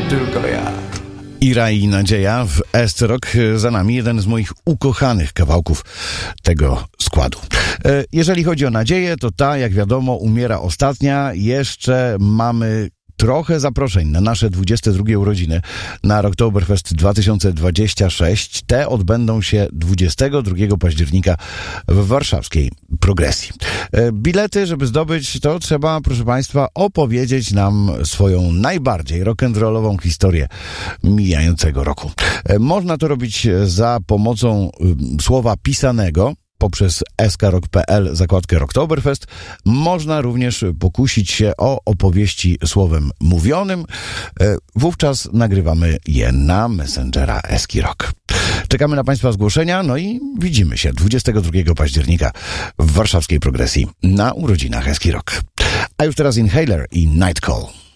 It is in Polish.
tylko ja. Ira i Nadzieja w Esk-Rock. Za nami jeden z moich ukochanych kawałków tego składu. Jeżeli chodzi o Nadzieję, to ta, jak wiadomo, umiera ostatnia. Jeszcze mamy trochę zaproszeń na nasze 22 urodziny na Rocktoberfest 2026. Te odbędą się 22 października w warszawskiej Progresji. Bilety, żeby zdobyć, to trzeba, proszę Państwa, opowiedzieć nam swoją najbardziej rock'n'rollową historię mijającego roku. Można to robić za pomocą słowa pisanego poprzez skrok.pl zakładkę Rocktoberfest. Można również pokusić się o opowieści słowem mówionym. Wówczas nagrywamy je na Messengera Eski Rock. Czekamy na Państwa zgłoszenia, no i widzimy się 22 października w warszawskiej Progresji na urodzinach Eski Rock. A już teraz Inhaler i Night Call.